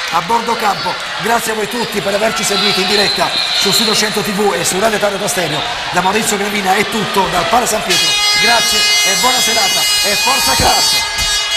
a bordo campo. Grazie a voi tutti per averci seguiti in diretta sul sito 100 TV e su Radio Taranto Stereo. Da Maurizio Gravina è tutto dal Pala San Pietro. Grazie e buona serata e forza classe!